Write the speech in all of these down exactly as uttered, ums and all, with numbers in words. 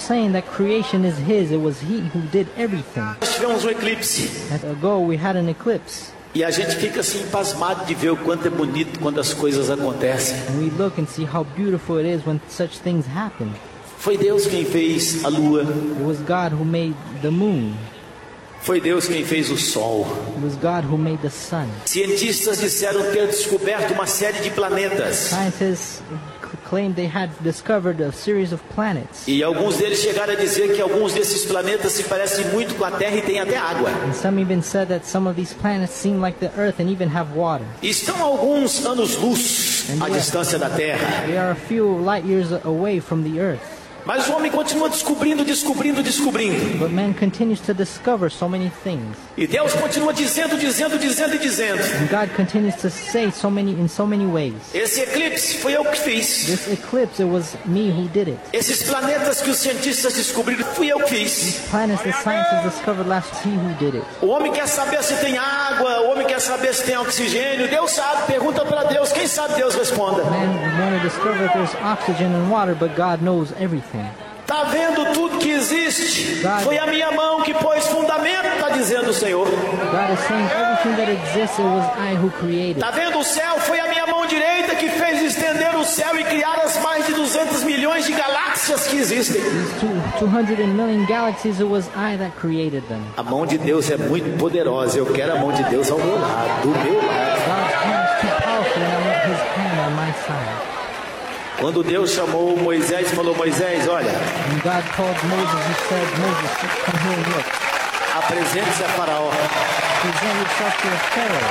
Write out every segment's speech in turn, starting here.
saying that creation is His. It was He who did everything. Nós tivemos um eclipse. And ago we had an eclipse. E a gente fica assim pasmado de ver o quanto é bonito quando as coisas acontecem. And we look and see how beautiful it is when such things happen. Foi Deus quem fez a lua. It was God who made the moon. Foi Deus quem fez o sol. It was God who made the sun. Cientistas disseram ter descoberto uma série de planetas. Scientists claimed they had discovered a series of planets. E alguns deles chegaram a dizer que alguns desses planetas se parecem muito com a Terra e têm até água. And some even said that some of these planets seem like the Earth and even have water. Estão a alguns anos-luz à distância da Terra. They are a few light years away from the Earth. Mas o homem continua descobrindo, descobrindo, descobrindo. But man continues to discover so many things. E Deus continua dizendo, dizendo, dizendo e dizendo. And God continues to say so many in so many ways. Esse eclipse foi eu que fiz. This eclipse, it was me who did it. Esses planetas que os cientistas descobriram, fui eu que fiz. These planets the scientists discovered last, he who did it. O homem quer saber se tem água, o homem quer saber se tem oxigênio. Deus sabe, pergunta para Deus, quem sabe Deus responda. Man want to discover if there's oxygen and water, but God knows everything. Está vendo tudo que existe? Foi a minha mão que pôs fundamento, está dizendo o Senhor. God is saying everything that exists, it was I who created. Está vendo o céu? Foi a minha mão direita que fez estender o céu e criar as mais de duzentos milhões de galáxias que existem. These two hundred million galaxies, it was I that created them. A mão de Deus é muito poderosa. Eu quero a mão de Deus ao meu lado, do meu lado. God's hand is too powerful, and I want His hand on my side. Quando Deus chamou Moisés, falou: Moisés, olha, When God called Moses, He said, Moses, come here and look. apresente-se a Faraó. Present yourself to the Pharaoh.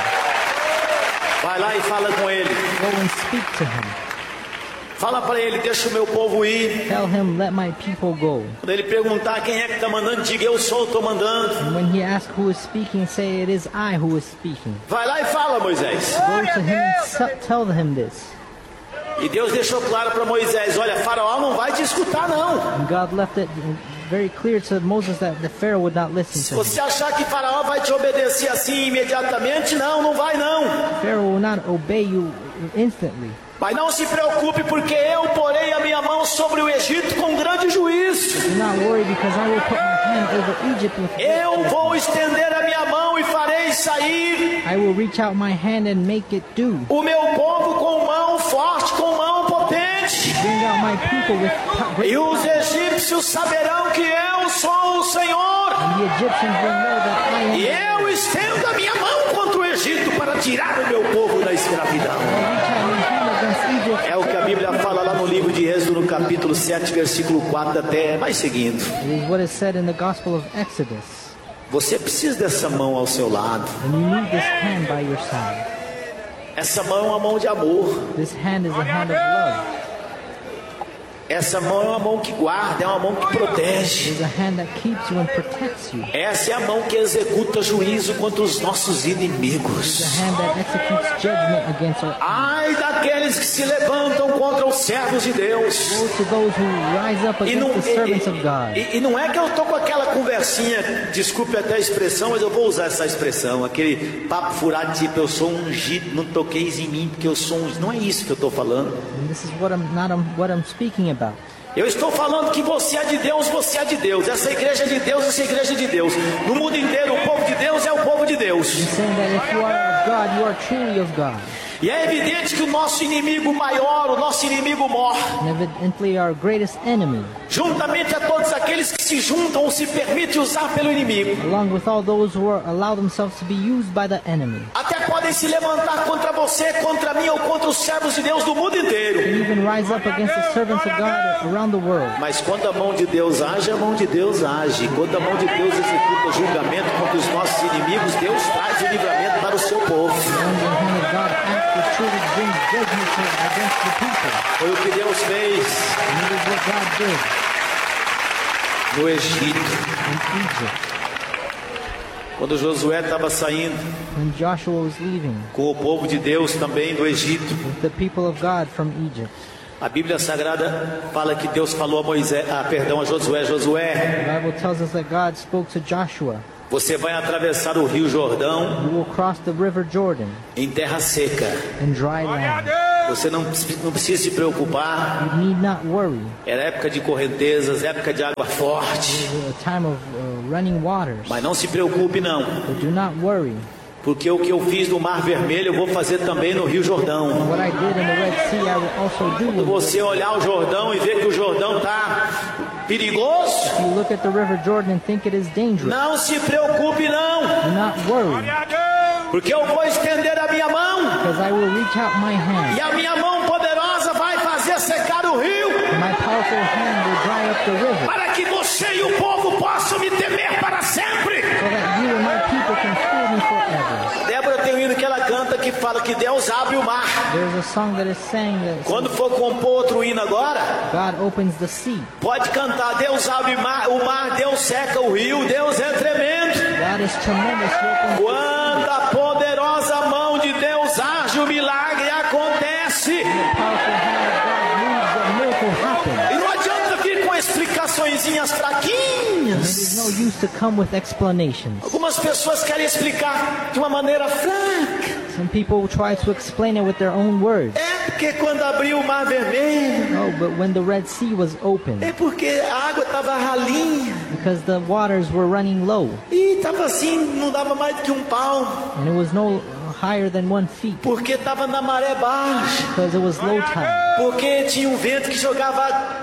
Vai lá e fala com ele. Go and speak to him. Fala para ele: deixa o meu povo ir. Tell him, let my people go. Quando ele perguntar quem é que está mandando, diga: eu sou, estou mandando. And when he asks who is speaking, say, it is I who is speaking. Vai lá e fala, Moisés. Go to him and su- tell him this. E Deus deixou claro para Moisés: olha, Faraó não vai te escutar não. And God left it very clear to Moses that the Pharaoh would not listen Se to him. você achar que Faraó vai te obedecer assim imediatamente, não, não vai não. Pharaoh will not obey you instantly. Mas não se preocupe, porque eu porei a minha mão sobre o Egito com grande juízo. Do not worry, because I will put my hand over Egypt with Eu vou estender a minha mão e farei sair I will reach out my hand and make it do. o meu povo com mão forte, com mão potente. Bring out my people with po- great E os power. egípcios saberão que eu sou o Senhor. And the Egyptians will know that I am. E eu estendo a minha mão contra o Egito para tirar o meu povo da escravidão. I reach out my hand against Egypt. É o que a Bíblia fala lá no livro de Êxodo, no capítulo sete, versículo quatro, até mais seguindo. It is what is said in the Gospel of Exodus. Você precisa dessa mão ao seu lado. And you need this hand by your side. Essa mão é uma mão de amor. This hand is a hand of love. Essa mão é uma mão que guarda, é uma mão que It protege. is a hand that keeps you and protects you. Essa é a mão que executa juízo contra os nossos inimigos. The hand that executes judgment against our Ai daqueles que se levantam contra os servos de Deus. Woe to those who rise up E não, against the servants of God. e, e, e não é que eu tô com aquela conversinha, desculpe até a expressão, mas eu vou usar essa expressão, aquele papo furado tipo, eu sou ungido, não toqueis em mim porque eu sou ungido. Não é isso que eu estou falando. And this is what I'm not um, what I'm speaking about. Eu estou falando que você é de Deus, você é de Deus. Essa igreja é de Deus, essa igreja é de Deus. No mundo inteiro, o povo de Deus é o povo de Deus. I'm saying that if you are of God, you are truly of God. E é evidente que o nosso inimigo maior, o nosso inimigo mor, And evidently our greatest enemy, juntamente a todos aqueles que se juntam ou se permitem usar pelo inimigo, along with all those who are, allow themselves to be used by the enemy, até podem se levantar contra você, contra mim ou contra os servos de Deus do mundo inteiro. can even rise up against the servants of God around the world. Mas quando a mão de Deus age, a mão de Deus age. Quando a mão de Deus executa julgamento contra os nossos inimigos, Deus traz o livramento para o seu povo. When the hand of God acts, it truly brings judgment against the people. Foi o que Deus fez And it is what God did no Egito. in Egypt. Quando Josué estava saindo When Joshua was leaving com o povo de Deus também do Egito, with the people of God from Egypt. a Bíblia Sagrada fala que Deus falou a Moisés, ah, perdão, a Josué, Josué, The Bible tells us that God spoke to Joshua. você vai atravessar o Rio Jordão You will cross the river Jordan em terra seca. in dry land. Você não, não precisa se preocupar. You need not worry. Era época de correntezas, época de água forte. It was a time of uh, running waters. Mas não se preocupe não. But do not worry. Porque o que eu fiz no Mar Vermelho, eu vou fazer também no Rio Jordão. What I did in the Red Sea, I will also do Quando in the você olhar o Jordão e ver que o Jordão está perigoso, If you look at the River Jordan and think it is dangerous, não se preocupe não. do not worry, Porque eu vou estender a minha mão. because I will reach out my hand, E a minha mão poderosa vai fazer secar o rio. and my powerful hand will dry up the river, Para que você e o povo possam me temer para sempre. so that you and my people can fear me forever. Débora tem um hino que ela canta que fala que Deus abre o mar. There's a song that is saying that Quando for compor outro hino agora, God opens the sea. pode cantar: Deus abre o mar, o mar, Deus seca o rio, Deus é tremendo. God is tremendous. He opens Quando a poderosa mão de Deus age, o milagre acontece. the powerful hand of God moves, a miracle happens. E não adianta vir com explicaçõezinhas And fraquinhas. there's no use to come with explanations. Algumas pessoas querem explicar de uma maneira fraca. Some people try to explain it with their own words. É porque quando abriu o Mar Vermelho, Oh, but when the Red Sea was open, é porque a água estava ralinha. because the waters were running low, E estava assim, não dava mais do que um palmo. and it was no higher than one feet, Porque estava na maré baixa. because it was low tide. Porque tinha um vento que jogava.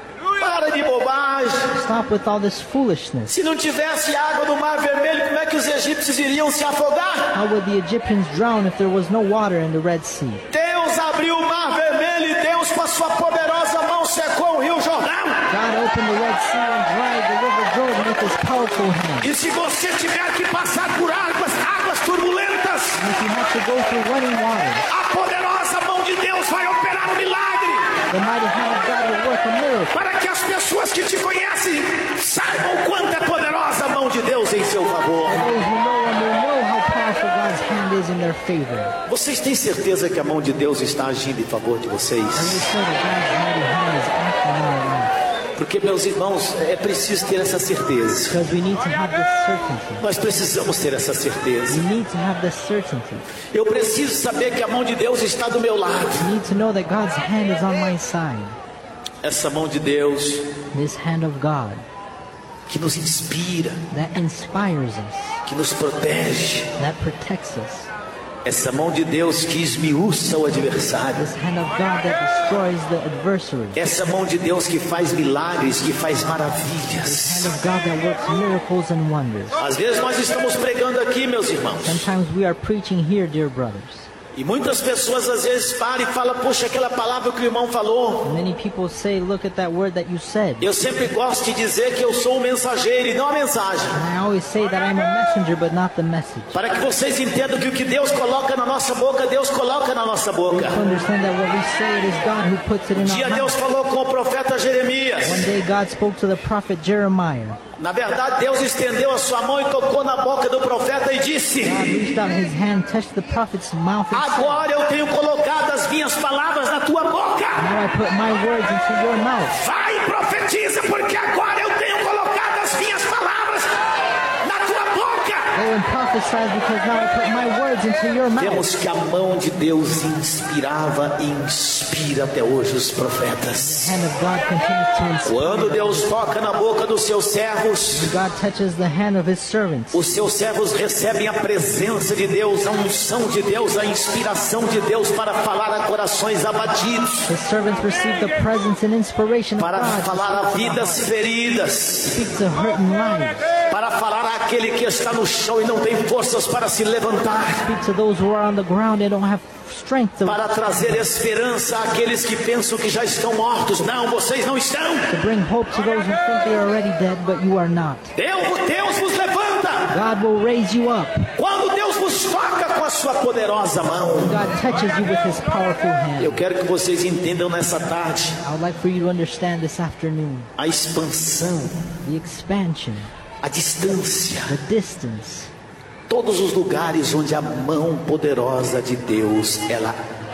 Para de bobagem. Stop with all this foolishness. Se não tivesse água no Mar Vermelho, como é que os egípcios iriam se afogar? How would the Egyptians drown if there was no water in the Red Sea? Deus abriu o Mar Vermelho e Deus, com a sua poderosa mão, secou o Rio Jordão. God opened the Red Sea and dried the River Jordan with his powerful hand. E se você tiver que passar por águas, águas turbulentas, And if you have to go through running waters, a poderosa mão de Deus vai operar um milagre. the mighty hand of God will work a miracle, Para que as pessoas que te conhecem saibam o quanto é poderosa a mão de Deus em seu favor. those who know and will know how powerful God's hand is in their favor. Vocês têm certeza que a mão de Deus está agindo em favor de vocês? Are you sure that God's mighty hand is acting in your life? Porque, meus irmãos, é preciso ter essa certeza. Because we need to have this certainty. Nós precisamos ter essa certeza. We need to have this certainty. Eu preciso saber que a mão de Deus está do meu lado. We need to know that God's hand is on my side. Essa mão de Deus This hand of God que nos inspira, that inspires us, que nos protege. that protects us. Essa mão de Deus que esmiuça o adversário. This hand of God that destroys the adversary. Essa mão de Deus que faz milagres, que faz This maravilhas. hand of God that works miracles and wonders. Às vezes nós estamos pregando aqui, meus irmãos, Sometimes we are preaching here, dear brothers. e muitas pessoas às vezes param e falam: poxa, aquela palavra que o irmão falou. Many people say, look at that word that you said. Eu sempre gosto de dizer que eu sou um mensageiro e não a mensagem. And I always say that I'm a messenger, but not the message. Para que vocês entendam que o que Deus coloca na nossa boca, Deus coloca na nossa boca. To understand that what we say, it is God who puts it in Um our dia Deus mouth. falou com o profeta Jeremias. One day God spoke to the prophet Jeremiah. Na verdade, Deus estendeu a sua mão e tocou na boca do profeta e disse: God reached out his hand, touched the prophet's mouth, and said, agora eu tenho colocado as minhas palavras na tua boca. now I put my words into your mouth. Vai e profetiza, porque agora eu tenho colocado as minhas palavras na tua boca. Go and prophesy, because now I put my words into your mouth. Vemos que a mão de Deus inspirava e inspira até hoje os profetas. The hand of God continues to inspire. Quando Deus toca na boca dos seus servos, God touches the hand of his servants. os seus servos recebem a presença de Deus, a unção de Deus, a inspiração de Deus para falar a corações abatidos, His servants receive the presence and inspiration of para God to falar a speak to vidas feridas, speak to hurting lives, para falar àquele que está no chão e não tem forças para se levantar, speak to those who are on the ground and don't have strength to, para trazer esperança àqueles que pensam que já estão mortos. Não, vocês não estão. to bring hope to those who think they are already dead, but you are not. Deus, Deus vos levanta. God will raise you up. Quando Deus vos toca com a sua poderosa mão. God touches you with his powerful hand. Eu quero que vocês entendam nessa tarde I would like for you to understand this afternoon a expansão, the expansion, a distância, the distance, todos os lugares onde a mão poderosa de Deus ela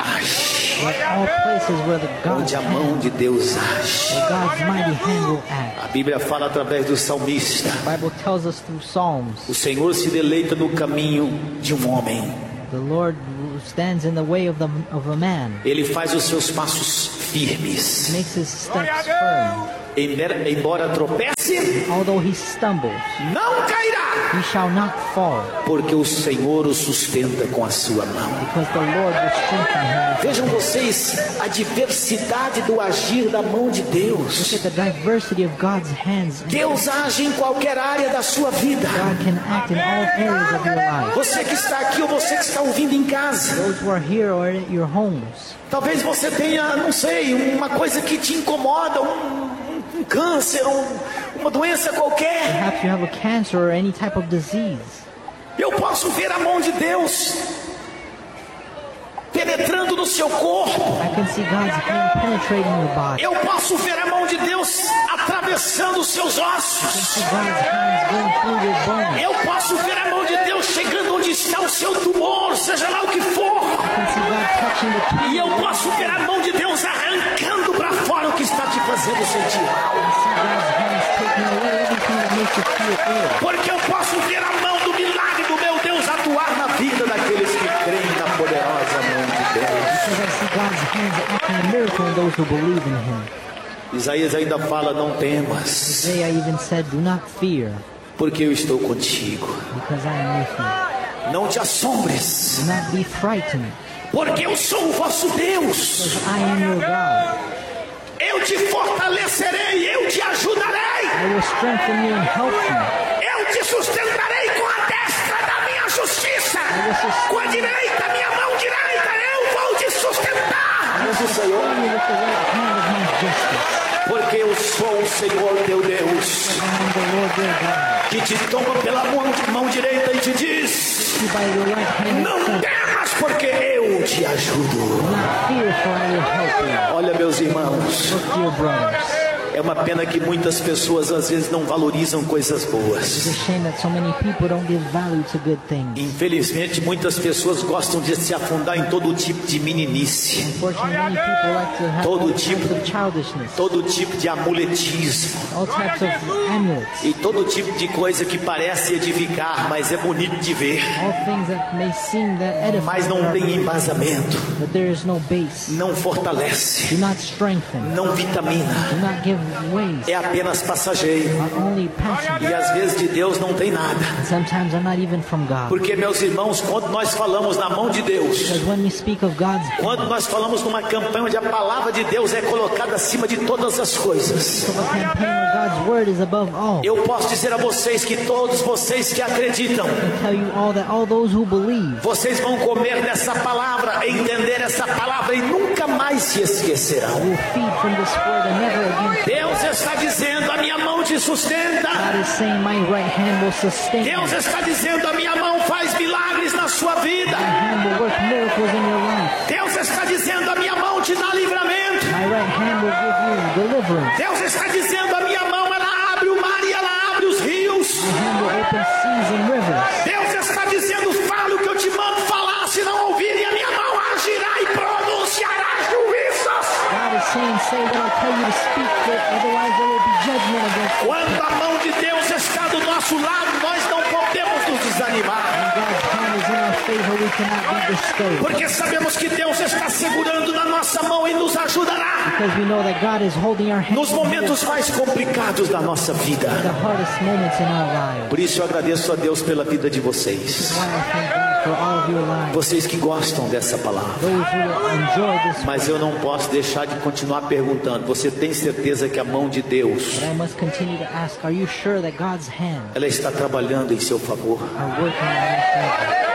age, like all places where the God's onde a mão hand, de Deus age. where God's mighty hand will act. A Bíblia fala através do salmista: The Bible tells us through Psalms, o Senhor se deleita no caminho de um homem, the The Lord stands in the way of, the, of a man. Ele faz os seus passos firmes. Makes his steps firm. Embora, embora tropece, Although he stumbles, não cairá, he shall not fall, porque o Senhor o sustenta com a sua mão. because the Lord will strengthen him. Vejam vocês a diversidade do agir da mão de Deus. Look at the diversity of God's hands. Deus age em qualquer área da sua vida. God can act in all areas of your life. Você que está aqui ou você que está ouvindo em casa, Those who are here or at your homes. talvez você tenha, não sei, uma coisa que te incomoda, um, um câncer, um, uma doença qualquer. Perhaps you have a cancer or any type of disease. Eu posso ver a mão de Deus penetrando no seu corpo. I can see God's hand penetrating your body. Eu posso ver a mão de Deus atravessando os seus I can ossos. see God's hands going through your bones. Eu posso ver a mão de Deus chegando onde está o seu tumor, seja lá o que for. I can see God touching the E eu tumor. posso ver a mão de Deus arrancando para fora o que está te fazendo sentir mal. I can see God's hands taking away everything that makes you feel ill. Porque eu posso ver a mão do milagre do meu Deus atuar na vida daqueles que creem na poderosa mão de Deus. Because I see God's hands acting a miracle in those who believe in Him. Isaías ainda fala, não temas, Isaiah even said, do not fear, porque eu estou contigo. because I am with you. Não te assombres, Do not be frightened, porque eu sou o vosso Deus. because I am your God. Eu te fortalecerei, eu te ajudarei. I will strengthen you and help you. Eu te sustentarei com a destra da minha justiça. Com a direita, minha mão direita, eu vou te sustentar. Diz o Senhor, Only with the right hand of my justice. porque eu sou o Senhor teu Deus, I am the Lord your God. que te toma pela mão, mão direita e te diz, You by your right hand não and said, temas, porque eu te ajudo. do not fear, for I will help you. Olha, meus irmãos, Look, dear brothers. é uma pena que muitas pessoas às vezes não valorizam coisas It's boas. a shame that so many people don't give value to good things. Infelizmente, muitas pessoas gostam de se afundar em todo tipo de meninice, Unfortunately, many people like to have Todo all tipo- types of childishness, todo tipo de amuletismo all types of amulets, e todo tipo de coisa que parece edificar, mas é bonito de ver, all things that may seem that edify, mas não tem embasamento, but there is no base. não fortalece, Do not strengthen. não vitamina, Do not give ways. é apenas passageiro. Are only passing. E às vezes de Deus não tem nada. Sometimes are not even from God. Porque, meus irmãos, quando nós falamos na mão de Deus, Because when we speak of God's quando nós falamos numa campanha onde a palavra de Deus é colocada acima de todas as coisas, of a campaign where God's word is above all, eu posso dizer a vocês que todos vocês que acreditam, I tell you all that all those who believe, vocês vão comer dessa palavra, entender essa palavra e nunca mais se esquecerão. will feed from this word and never again. Deus está dizendo, a minha mão te sustenta. God is saying, my right hand will sustain you. Deus está dizendo, a minha mão faz milagres na sua vida. My hand will work miracles in your life. Deus está dizendo, a minha mão te dá livramento. My right hand will give you deliverance. Deus está dizendo, a minha mão ela abre o mar e ela abre os rios. My hand will open seas and rivers. Deus está dizendo, fale o que eu te mando falar, se não ouvirem, a minha mão agirá e pronunciará juízos. God is saying, say what I tell you to speak, but otherwise there will be judgment against you. Quando a mão de Deus está do nosso lado, nós não podemos nos desanimar. When God's hand is in our favor, we cannot be discouraged. Porque sabemos que Deus está segurando na nossa mão e nos ajudará Because we know that God is holding our hand nos in momentos mais complicados da nossa vida. the hardest moments in our lives. Por isso eu agradeço a Deus pela vida de vocês. Why I thank God for all of your lives. Vocês que gostam dessa palavra. Those who enjoy this Mas eu não posso deixar de continuar perguntando. Você tem certeza que a mão de Deus, But I must continue to ask, are you sure that God's hand ela está trabalhando em seu favor? are working in your favor?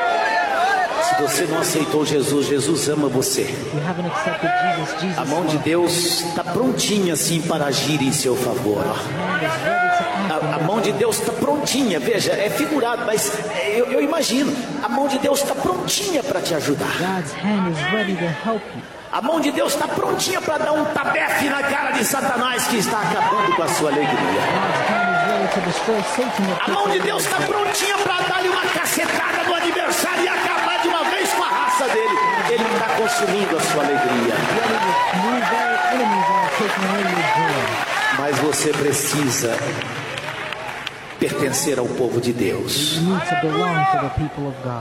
Se você não aceitou Jesus, Jesus ama você. If you haven't accepted Jesus, Jesus A mão de loves Deus está prontinha assim para agir em seu favor. you. Hand is ready to act. A, a mão de Deus está prontinha, veja, é figurado, mas eu, eu imagino, a mão de Deus está prontinha para te ajudar. God's hand is ready to help you. A mão de Deus está prontinha para dar um tabefe na cara de Satanás que está acabando com a sua alegria. God's hand is ready to destroy Satan. that A mão de takes Deus away está prontinha para dar-lhe uma cacetada no adversário e acabar de uma vez com a raça dele. Ele está consumindo a sua alegria. ready to move their enemies that are taking away your joy. Mas você precisa pertencer ao povo de Deus. You need to belong to the people of God.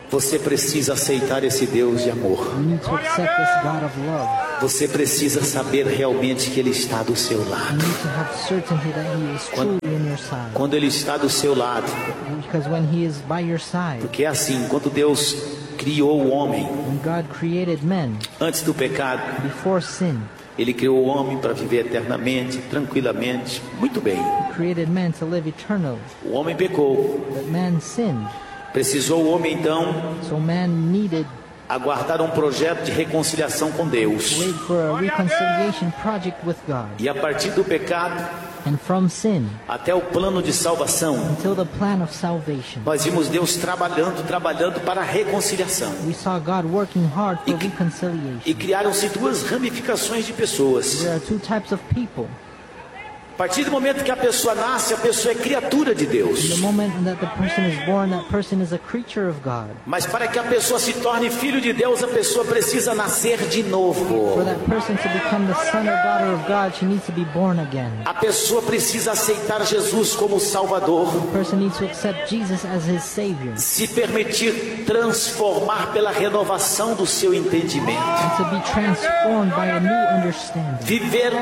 Você precisa aceitar esse Deus de amor. You need to accept this God of love. Você precisa saber realmente que Ele está do seu You lado. need to have certainty that He is truly in your side. Quando Ele está do seu lado, Because when He is by your side, porque é assim, quando Deus criou o homem, when God created men antes do pecado, before sin, Ele criou o homem para viver eternamente, tranquilamente, muito bem. He created men to live eternally. O homem pecou, But man sinned, precisou o homem então so man needed aguardar um projeto de reconciliação com Deus. to wait for a reconciliation project with God. E a partir do pecado And from sin até o plano de salvação, until the plan of salvation, nós vimos Deus trabalhando, trabalhando para a reconciliação. we saw God working hard for E reconciliation. criaram-se duas ramificações de pessoas. There are two types of people. A partir do momento que a pessoa nasce, a pessoa é criatura de Deus. The moment that the person is born, that person is a creature of God. Mas para que a pessoa se torne filho de Deus, a pessoa precisa nascer de For novo. that person to become the son or daughter of God, she needs to be born again. A pessoa precisa aceitar Jesus como Salvador, The person needs to accept Jesus as his Savior se permitir transformar pela renovação do seu entendimento, and to be transformed by a new understanding. viver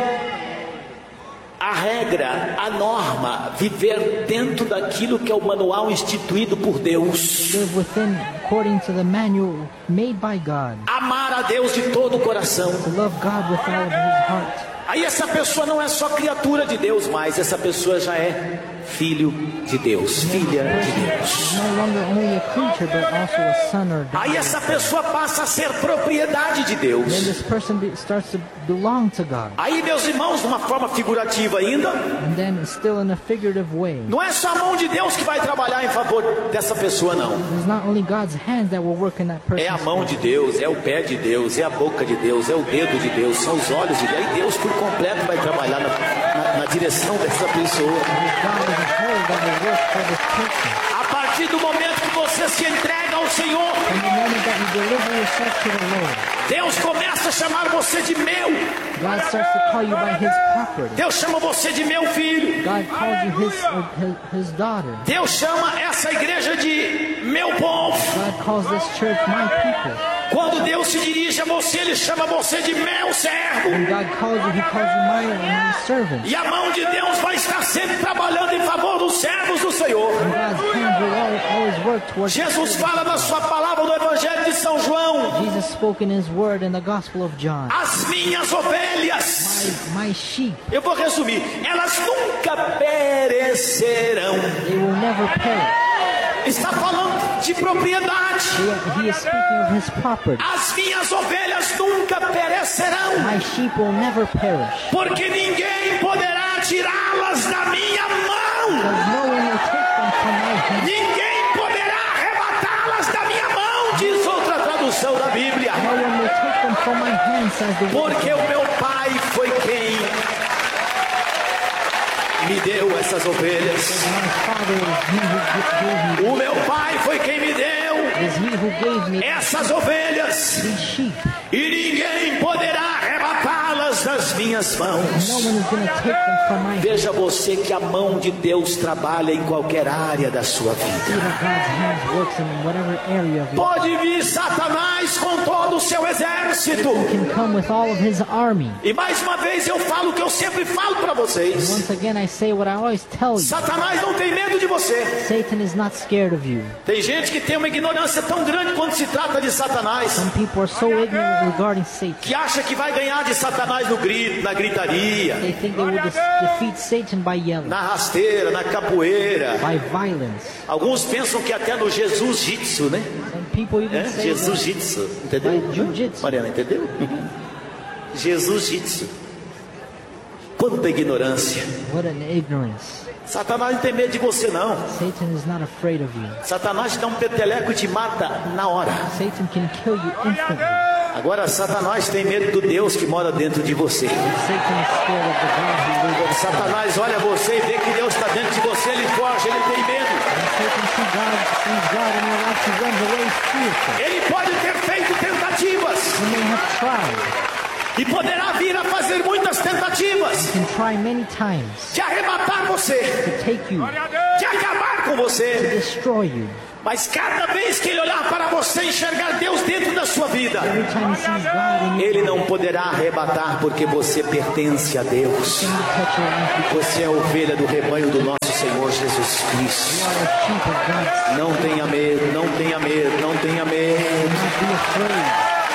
a regra, a norma, viver dentro daquilo que é o manual instituído por Deus. Live within, according to the manual made by God. Amar a Deus de todo o coração. To love God with all of his heart. Aí essa pessoa não é só criatura de Deus, mas essa pessoa já é filho de Deus, filha de Deus. Is no longer only a creature, but also a son or daughter. Aí essa pessoa passa a ser propriedade de Then Deus. this person be, starts to belong to God. Aí, meus irmãos, de uma forma figurativa ainda, And then still in a figurative way. não é só a mão de Deus que vai trabalhar em favor dessa pessoa, não. It's not only God's hands that will work in that person's É a mão de life. Deus, é o pé de Deus, é a boca de Deus, é o dedo de Deus, são os olhos de Deus. Aí Deus por completo vai trabalhar na, na, na direção dessa pessoa. It's God as a whole that will work for this person. A partir do momento que você se entrega ao Senhor, From the moment that you deliver yourself to the Lord, Deus começa a chamar você de meu. God starts to call you by his property. Deus chama você de meu filho. God calls you his, uh, his, his daughter. Deus chama essa igreja de meu povo. God calls this church my people. Quando Deus se dirige a você, Ele chama você de meu servo. When God calls you, he calls you my, my servant. E a mão de Deus vai estar sempre trabalhando em favor dos servos do Senhor. And God's hand will always, always work towards Jesus fala na sua palavra no Evangelho de São João: Jesus spoke in his word in the Gospel of John. as minhas ovelhas, My, my sheep, eu vou resumir, elas nunca perecerão. they will never perish. Está falando de propriedade. He, he is speaking of his property. As minhas ovelhas nunca perecerão, My sheep will never perish. porque ninguém poderá tirá-las da minha mão. Because no one will take them from my hand. Ninguém poderá arrebatá-las da minha mão, diz outra tradução da Bíblia. No one will take them from my hand, says the word. Porque o meu Pai foi quem me deu essas ovelhas. My Father is he who gave me. O meu Pai foi quem me deu It is he who gave me essas ovelhas. these sheep. E ninguém poderá arrebatá-las das minhas mãos. No one is going to take them from my hand. Veja você que a mão de Deus trabalha em qualquer área da sua See vida. that God's hands works in whatever area of your life. Pode vir Satanás com todo o seu exército. He can come with all of his army. E mais uma vez eu falo o que eu sempre falo para vocês. Once again, I say what I always tell you. Satanás não tem medo de você. Satan is not scared of you. Tem gente que tem uma ignorância tão grande quando se trata de Satanás, Some people are so ignorant regarding Satan. que acha que vai ganhar de Satanás no grito, na gritaria, They think they will de- defeat Satan by yelling, na rasteira, na capoeira. by violence. Alguns pensam que até no Jesus Jitsu, né? Some people even É? say Jesus that Jitsu, entendeu? by jiu-jitsu. Mariana, entendeu? Jesus Jitsu. Quanta ignorância. What an ignorance. Satanás não tem medo de você, não. Satan is not afraid of you. Satanás te dá um peteleco e te mata na hora. Satan can kill you instantly. Agora Satanás tem medo do Deus que mora dentro de você. Satan is scared of the God who lives inside. Satanás olha você e vê que Deus está dentro de você, ele foge, ele tem medo. When Satan sees God, sees God in your life, he runs away fearful. Ele pode ter feito tentativas He may have tried. e poderá vir a fazer muitas tentativas He can try many times de arrebatar você, to take you, de acabar com você. destroy you. Mas cada vez que ele olhar para você e enxergar Deus dentro da sua vida, Every time he sees God in you, ele não poderá arrebatar, porque você pertence a Deus. he can touch your life because Você é a ovelha do rebanho do nosso Senhor Jesus you Cristo. are a sheep of God. Não tenha medo, não tenha medo, não tenha medo. Do not be afraid.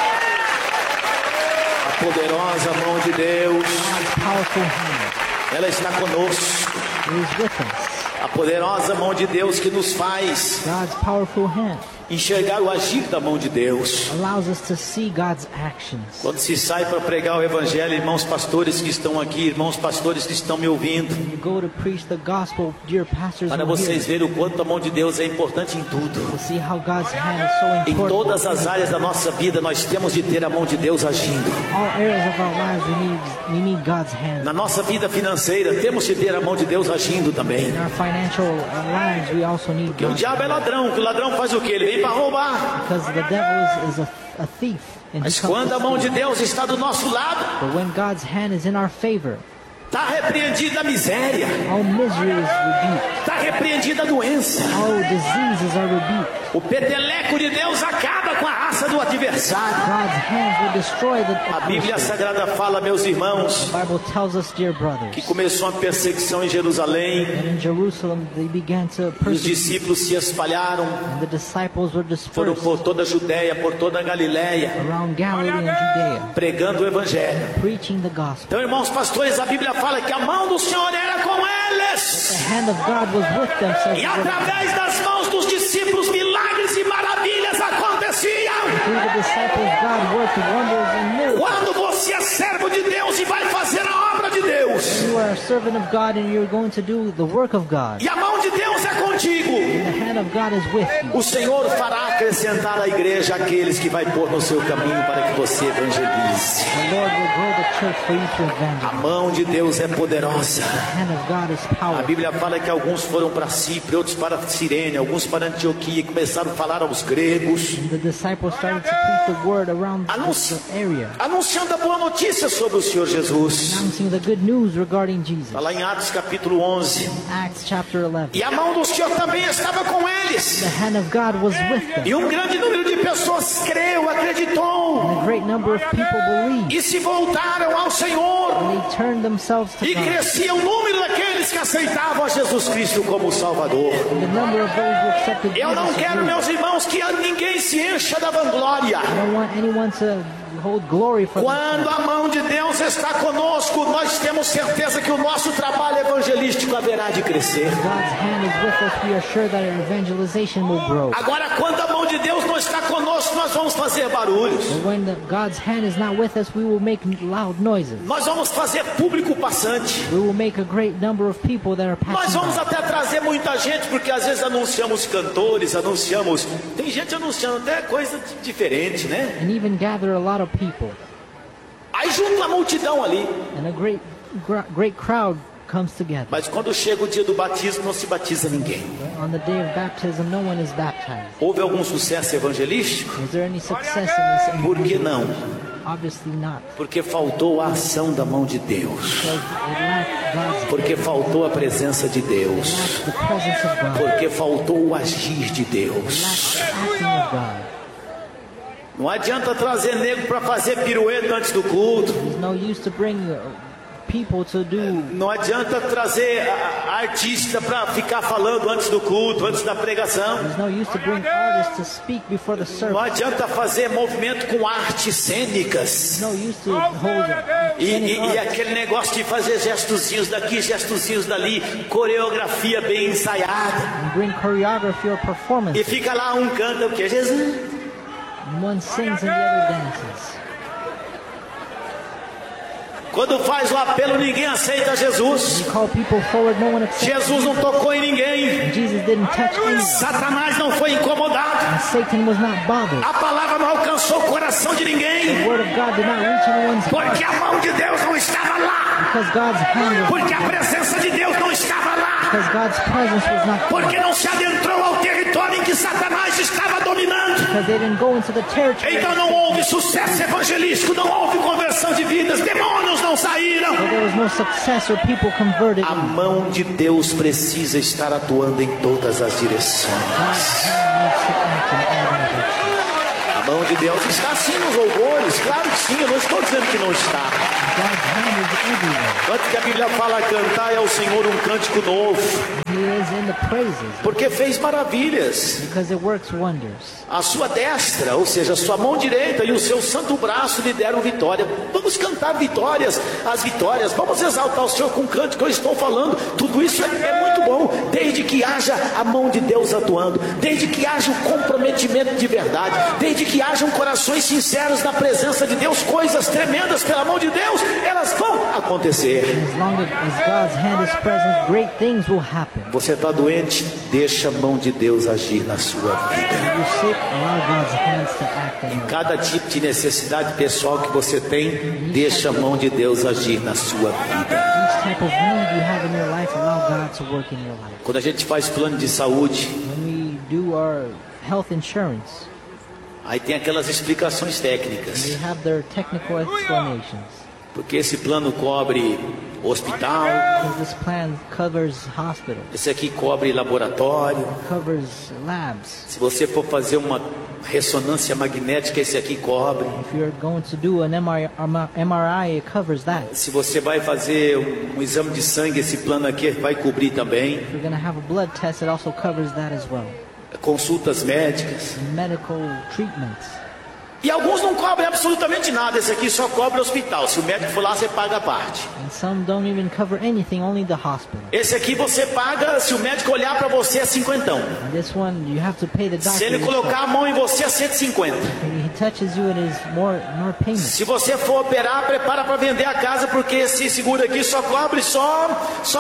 A poderosa mão de Deus, God's powerful hand ela está conosco. is with us. A poderosa mão de Deus que nos faz God's powerful hand enxergar o agir da mão de Deus. allows us to see God's actions. Quando se sai para pregar o evangelho, irmãos pastores que estão aqui, irmãos pastores que estão me ouvindo, When you go to preach the gospel, dear pastors, para who are vocês here, verem o quanto a mão de Deus é importante em tudo. to see how God's hand is so Em important. todas as áreas da nossa vida, nós temos de ter a mão de Deus agindo. All areas of our lives, we need we need God's hand. Na nossa vida financeira, temos de ter a mão de Deus agindo também. In our financial uh, lives, we also need Porque o God's diabo é ladrão, que o ladrão faz o quê? Ele vem para roubar. because the devil is, is a, a thief. And he Mas comes quando to a mão de steal. Deus está do nosso lado, But when God's hand is in our favor, está repreendida a miséria, all misery is rebuked. está repreendida a doença. All diseases are rebuked. O peteleco de Deus acaba com a raça do adversário. God's hands will destroy the A Bíblia adversary. Sagrada fala, meus irmãos, The Bible tells us, dear brothers, que começou uma perseguição em Jerusalém, that in Jerusalem they began to e os persecute, discípulos se espalharam, and the disciples were foram dispersed por toda a Judéia, por toda a Galiléia, around Galilee and Judea, pregando o Evangelho. preaching the gospel. Então, irmãos pastores, a Bíblia fala que a mão do Senhor era com eles. The hand of God was with them, says E the word of God. através das mãos dos discípulos, milagres e maravilhas aconteciam. Through the disciples, God worked wonders and miracles. Quando você é servo de Deus e vai fazer a obra de Deus, You are a servant of God and you're going to do the work of God. e a mão de Deus é contigo, The hand of God is with you. o Senhor fará acrescentar à igreja aqueles que vai pôr no seu caminho para que você evangelize. The Lord will grow the church for you to A evangelize. mão de Deus é poderosa. The hand of God is A powerful. Bíblia fala que alguns foram para Cipre, outros para Cirene, alguns para Antioquia e começaram a falar aos gregos, The disciples started to preach the word around Anunci- the area, anunciando a boa notícia sobre o Senhor Jesus. announcing the good news regarding Jesus. Está lá em Atos capítulo onze. Acts chapter eleven. E a mão do Senhor também estava com eles. The hand of God was with them. E um grande número de pessoas creu, acreditou And a great number of people believed. e se voltaram ao Senhor. And they turned themselves to E God. crescia o número daqueles que aceitavam a Jesus Cristo como Salvador. And the number of those who accepted Eu não Jesus quero, grew. meus irmãos, que ninguém se encha da vanglória. I don't want anyone to hold glory for Quando themselves. a mão de Deus está conosco, nós temos certeza que o nosso trabalho evangelístico haverá de crescer. God's hand is with us. We are sure that our evangelization will grow. Agora, quando a mão de Deus não está conosco, nós vamos fazer barulhos. But when the, God's hand is not with us, we will make loud noises. Nós vamos fazer público passante. We will make a great number of people that are Nós passing vamos by. até trazer muita gente, porque às vezes anunciamos cantores, anunciamos... Tem gente anunciando até coisa diferente, né? And even gather a lot of people. Aí junta uma multidão ali. And a great, gr- great crowd comes together. Mas quando chega o dia do batismo, não se batiza ninguém. On the day of baptism, no one is baptized. Houve algum sucesso evangelístico? Was there any success in this? Por que não? Obviously not. Porque faltou a ação da mão de Deus. Because it lacked God's, Porque faltou a presença de Deus. lacked the presence of God. Porque faltou o agir de Deus. Lacked the acting of God. Não adianta trazer nego para fazer pirueta antes do culto. There's no use to bring uh, people to do. Não adianta trazer a- a artista para ficar falando antes do culto, antes da pregação. There's no use to bring artists to speak before the Não service. adianta fazer movimento com artes cênicas. There's no use to hold E, scenic e- e arts. aquele negócio de fazer gestozinhos daqui, gestozinhos dali, coreografia bem ensaiada. And bring choreography or performance. E fica lá, um canta o que? Jesus. And one sings and the other dances. Quando faz o apelo, ninguém aceita Jesus. You call people forward, no one accepts. Jesus não tocou em ninguém. Jesus didn't touch anyone. Satanás não foi incomodado. And Satan was not bothered. A palavra não alcançou o coração de ninguém. The word of God did not reach anyone's heart. Porque a mão de Deus não estava lá. Because God's hand was Porque a presença de Deus não estava lá. Because God's presence was not Porque there. não se adentrou ao território em que Satanás estava dominando. Because they didn't go into the territory. Então não houve sucesso evangelístico, não houve conversão de vidas, demônios não saíram. So there was no success or people converted. A mão de Deus precisa estar atuando em todas as direções. God's hand needs to act in all directions. A mão de Deus está assim nos louvores, claro que sim, eu não estou dizendo que não está. God's hand is everywhere. Antes que a Bíblia fala cantar ao Senhor um cântico novo, He is in the praises. porque fez maravilhas. Because it works wonders. A sua destra, ou seja, a sua mão direita e o seu santo braço lhe deram vitória. Vamos cantar vitórias, as vitórias. Vamos exaltar o Senhor com o cântico que eu estou falando. Tudo isso é, é muito bom, desde que haja a mão de Deus atuando, desde que haja o comprometimento de verdade, desde que hajam corações sinceros na presença de Deus, coisas tremendas pela mão de Deus, elas vão acontecer. As long as, as God's hand is present, great things will happen. Você está doente? Deixa a mão de Deus agir na sua vida. If you're sick, allow God's hands to act in you. Cada tipo de necessidade pessoal que você tem, deixa a mão de Deus agir na sua vida. Each type of need you have in your life, allow God to work in your life. Quando a gente faz plano de saúde, When we do our health insurance, aí tem aquelas explicações técnicas. they have their technical explanations. Porque esse plano cobre hospital, Because this plan covers hospitals, esse aqui cobre laboratório. covers labs. Se você for fazer uma ressonância magnética, esse aqui cobre. If you're going to do an M R I, M R I, it covers that. Se você vai fazer um, um exame de sangue, esse plano aqui vai cobrir também. If you're going to have a blood test, it also covers that as well. Consultas médicas. Medical treatments. E alguns não cobrem absolutamente nada. Esse aqui só cobre hospital. Se o médico for lá, você paga a parte. And some don't even cover anything, only the hospital. Esse aqui você paga, se o médico olhar para você, é cinquentão. And this one, you have to pay the doctor. Se ele colocar a mão em você, é cento e cinquenta. When he touches you, it is more, more payment. Se você for operar, prepara para vender a casa, porque esse seguro aqui só cobre só, só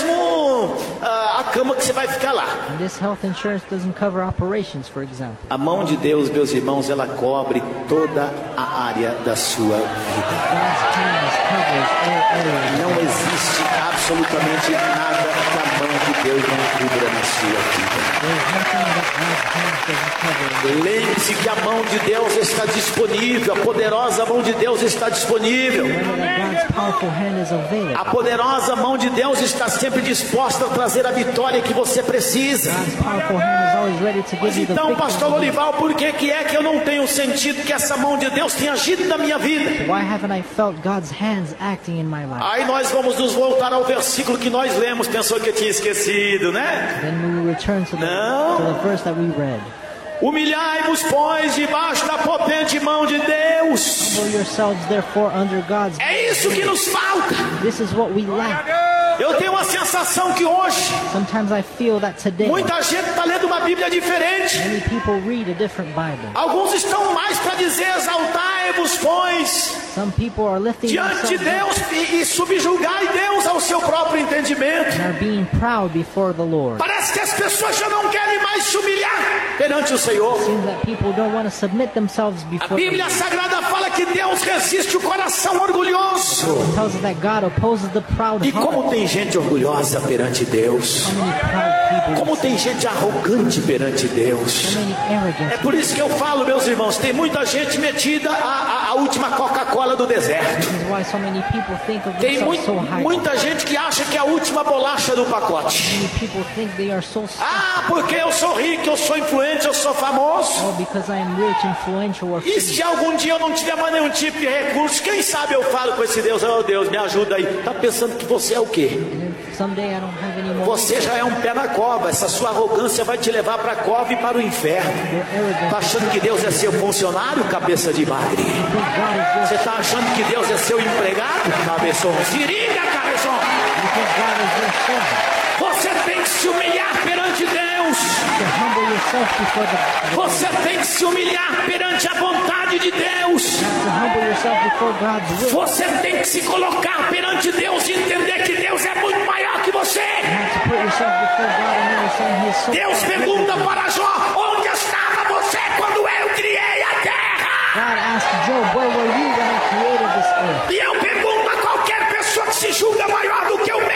mesmo ah, a cama que você vai ficar lá. And this health insurance doesn't cover operations, for example. A mão de Deus, meus irmãos, ela cobre toda a área da sua vida. God's hands covers all areas. Não existe absolutamente nada que a mão de Deus não cubra na sua vida. There's nothing that God's hands doesn't cover. Lembre-se que a mão de Deus está disponível, a poderosa mão de Deus está disponível. Remember that God's powerful hand is available. A poderosa mão de Deus está sempre disposta a trazer a vitória que você precisa. God's powerful hand is always ready to Mas give you the então, pastor victory. Lorival, por que, que é que eu não tenho sentido que essa mão de Deus tenha agido na minha vida? Why haven't I felt God's hands acting in my life? Aí nós vamos nos voltar ao versículo que nós lemos. Pensou que eu tinha esquecido, né? Then we return to the, Não. to the verse that we read. Humilhai-vos, pois, debaixo da potente mão de Deus. Humble yourselves, therefore, under God's. É isso que nos falta. This is what we lack. Eu tenho uma sensação que hoje Sometimes I feel that today, muita gente está lendo uma Bíblia diferente. many people read a different Bible. Alguns estão mais para dizer exaltai-vos, pois, Some people are lifting diante de themselves Deus up e, e subjugai Deus ao seu próprio entendimento. and are being proud before the Lord. Parece que as pessoas já não querem mais se humilhar perante o Senhor. Seems that people don't want to submit themselves A before the Bíblia Lord. Sagrada fala que Deus resiste o coração orgulhoso. It tells us that God opposes the proud E heart. como tem gente orgulhosa perante Deus. How many proud people, Como tem gente arrogante perante Deus. so many arrogant É por isso que eu falo, meus irmãos, tem muita gente metida a, a, a última Coca-Cola do deserto. This is why so many people think of Tem themselves mui- so high. muita gente que acha que é a última bolacha do pacote. Many people think they are so smart. Ah, porque eu sou rico, eu sou influente, eu sou famoso. Oh, because I am rich, influential, or E famous. se algum dia eu não tiver mais nenhum tipo de recurso, quem sabe eu falo com esse Deus, oh Deus, me ajuda aí. Tá pensando que você é o quê? And if someday I don't have any more. Você já é um pé na cova. Essa sua arrogância vai te levar para a cova e para o inferno. You're arrogant. Tá achando que Deus é seu funcionário, cabeça de bagre? You think God is your, Você tá achando que Deus é seu empregado, cabeção? Seringa, cabeção! you think God is your servant. Você tem que se humilhar perante Deus. To humble yourself before the, Você tem que se humilhar perante a vontade de Deus. to humble yourself before God's will. Você tem que se colocar perante Deus e entender que Deus é muito maior que você. You have to put yourself before God and understand He is so Deus far greater pergunta than you. para Jó: onde estava você quando eu criei a terra? God asked Job, where were you when I created this earth? E eu pergunto a qualquer pessoa que se julga maior do que o meu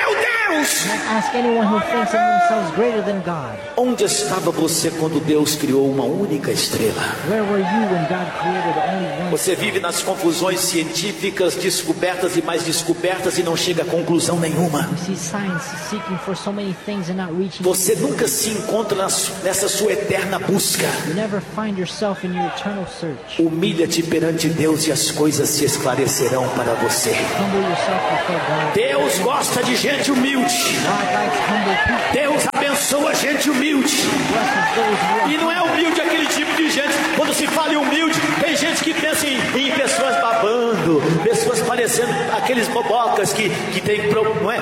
Deus? Ask anyone who thinks of themselves greater than God. Onde estava você quando Deus criou uma única estrela? Where were you when God created only one? Você vive nas confusões científicas, descobertas e mais descobertas e não chega a conclusão nenhuma. You see science seeking for so many things and not reaching. Você nunca se encontra nessa sua eterna busca. You never find yourself in your eternal search. Humilha-te perante Deus e as coisas se esclarecerão para você. Humble yourself before God. Deus gosta de gente humilde. God likes humble people. Deus abençoa gente humilde. Blesses those who E não é humilde aquele tipo de gente. Quando se fala em humilde, tem gente que pensa em, em pessoas babando, pessoas parecendo aqueles bobocas que, que tem pro, não é?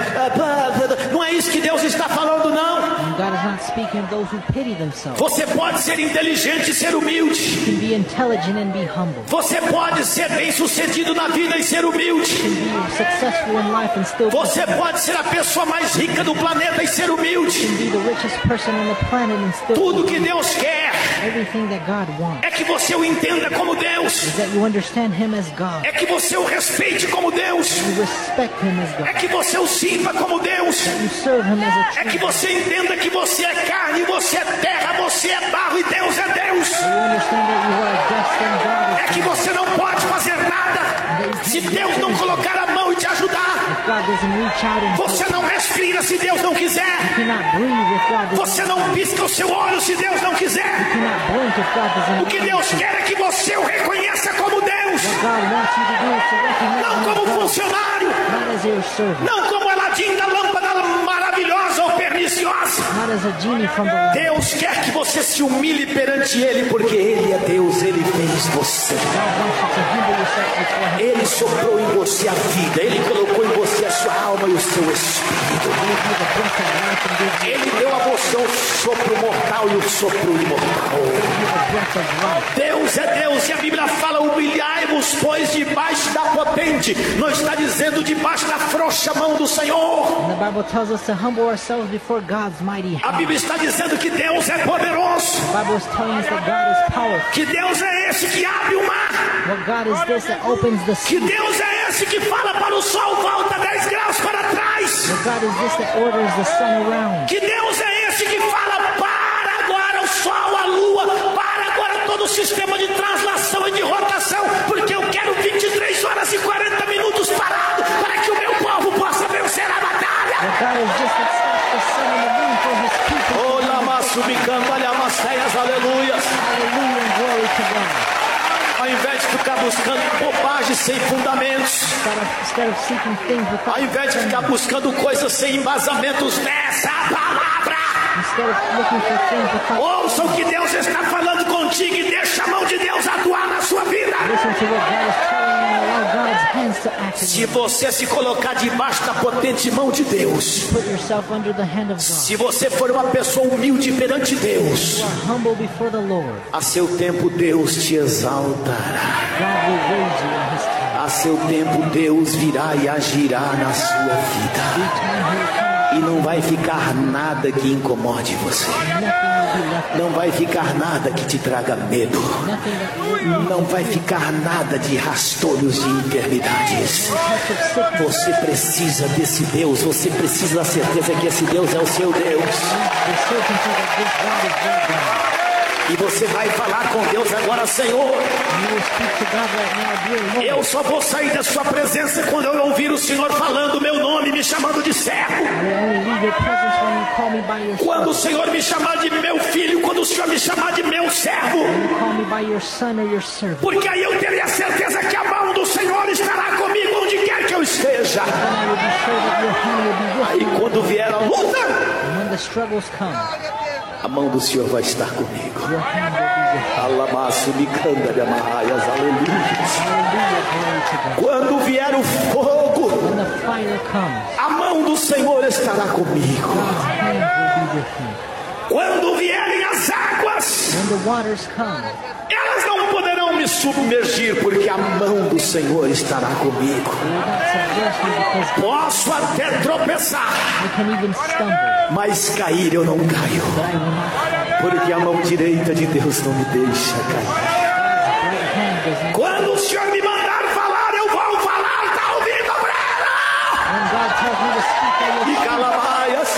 Não é isso que Deus está falando, não. God is not speaking of those who pity themselves. Você pode ser inteligente e ser humilde. You can be intelligent and be humble. Você pode ser bem sucedido na vida e ser humilde. You can be successful in life and still Você pode ser a pessoa mais rica do planeta e ser humilde. be the richest person on the planet and still Tudo que Deus quer everything that God wants é que você o entenda como Deus. is that you understand Him as God. É que você o respeite como Deus. You respect Him as É God. que você o sirva como Deus. You serve Him as a É que true. você entenda que você é carne, você é terra, você é barro e Deus é Deus. You understand that you are dust and God É is que você não pode fazer nada se Deus não colocar a mão e te ajudar. If God doesn't reach out and Você não respira se Deus não quiser. you cannot breathe if God doesn't. Você não pisca o seu olho se Deus não quiser. You cannot blink if God doesn't. O que Deus quer é que você o reconheça como Deus, What God wants you to do is to recognize não Him como as God, funcionário, not as your servant, não como Aladim da lâmpada maravilhosa ou perniciosa. not as a genie from the lamp. Deus quer que você se humilhe perante Ele, porque Ele é Deus, Ele fez você. God wants you to humble yourself before Him. Ele soprou em você a vida, Ele colocou em você a sua alma e o seu espírito. He gave you the breath of life and gave you Ele deu a você o sopro mortal e o sopro imortal. the breath of life. Deus é Deus e a Bíblia fala: humilhai-vos, pois, debaixo da potente. Não está dizendo debaixo da frouxa mão do Senhor. And the Bible tells us to humble ourselves before God's mighty A hand. Bíblia está dizendo que Deus é poderoso, The Bible is telling us that God is powerful. que Deus é esse que abre o mar, What God is this that opens the que sea. Deus é esse que fala para o sol volta dez graus para trás, What God is this that orders the sun around. que Deus é esse que fala: para agora o sol, a lua, para agora todo o sistema de translação e de rotação, porque eu quero vinte e três horas e quarenta minutos parado para que o meu povo possa vencer a batalha. What God is this that stops the sun and the moon for His people. Olha, massubicando, olha, maceias, aleluias. Hallelujah and glory to God. Ao invés de ficar buscando bobagens sem fundamentos, Instead of, instead of seeking things without ao invés de ficar buscando coisas sem embasamentos nessa palavra, instead of looking for things without ouça o que Deus está falando contigo e deixa a mão de Deus atuar na sua vida. listen to what God is telling you and allow God's hands to act in Se you. você se colocar debaixo da potente mão de Deus, Put yourself under the hand of God. se você for uma pessoa humilde perante Deus, You are humble before the Lord. a seu tempo Deus te exaltará. God will raise you in His time. A seu tempo Deus virá e agirá na sua vida. Time He will come. E não vai ficar nada que incomode você. Nothing will be left. Não vai ficar nada que te traga medo. Nothing that will Não vai ficar nada de rastolhos de enfermidades. Você precisa desse Deus. Você precisa da certeza que esse Deus é o seu Deus. the certainty that this God is your God. E você vai falar com Deus agora: Senhor, And you will speak to God right now, dear Lord. eu só vou sair da sua presença quando eu ouvir o Senhor falando meu nome, me chamando de servo. I will only leave your presence when you call me by your Quando o son. Senhor me chamar de meu filho, quando o Senhor me chamar de meu servo. When you call me by your son or your servant. Porque aí eu terei a certeza que a mão do Senhor estará comigo onde quer que eu esteja. Then I will be sure that your hand will be with Aí me. quando vier a luta, And when the struggles come, a mão do Senhor vai estar comigo. your hand will be with me. Alamaço, micanda de amarraias, aleluia. Hallelujah, glory to God. Quando vier o fogo, When the fire comes, a mão do Senhor estará comigo. God's hand will be with me. Quando vierem as águas, When the waters come, elas não poderão me submergir, porque a mão do Senhor estará comigo. they will not submerge me because Posso até tropeçar, I can even stumble, mas cair eu não caio, but I will not fall. porque a mão direita de Deus não me deixa cair. God's right hand does not. Quando o Senhor me mandar falar, eu vou falar. Tá ouvindo, Breno? When God tells cause me to speak, I will E speak. calabaias.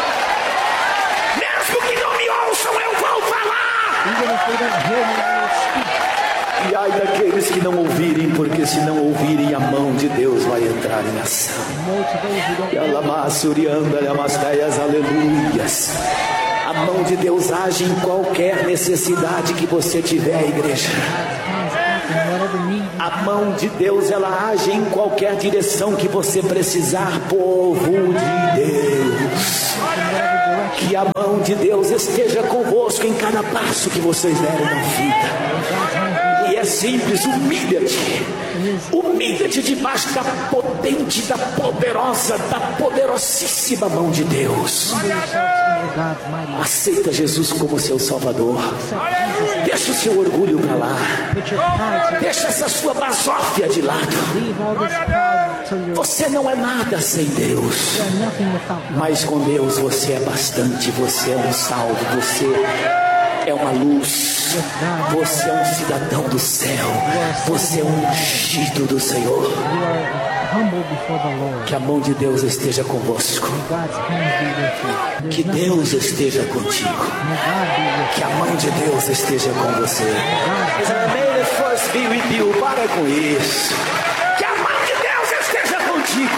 Mesmo que não me ouçam, eu vou falar. Even if they don't hear me, I will speak. E ai daqueles que não ouvirem, porque se não ouvirem, a mão de Deus vai entrar em ação. No to those who don't E alamassurianda, alamasteias, aleluias. A mão de Deus age em qualquer necessidade que você tiver, igreja. hands act in whatever need you A mão de Deus, ela age em qualquer direção que você precisar, povo de Deus. in whatever direction. Que a mão de Deus esteja convosco em cada passo que vocês derem na vida. God's hands E é simples, humilha-te. Humilha-te debaixo da potente, da poderosa, da poderosíssima mão de Deus. be yourselves under God's mighty. Aceita Jesus como seu Salvador. Accept Jesus. Deixa o seu orgulho para lá. Put your pride to Deixa essa sua basófia de lado. leave all this pride till you're, Você não é nada sem Deus. you're nothing without God. Mas com Deus você é bastante. Você é um salvo. Você é uma luz. Você é um cidadão do céu. Você é um ungido do Senhor. You are humble before the Lord. Que a mão de Deus esteja convosco. God's hands be with you. Que There's nothing. Deus esteja contigo. May God be with Que a mão de Deus esteja com você. May the force be with you. Para com isso. Que a mão de Deus esteja contigo.